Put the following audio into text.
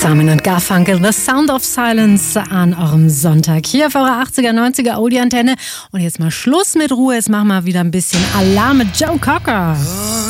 Simon und Garfunkel, The Sound of Silence an eurem Sonntag. Hier auf eurer 80er, 90er Audi-Antenne. Und jetzt mal Schluss mit Ruhe, jetzt machen wir wieder ein bisschen Alarm mit Joe Cocker.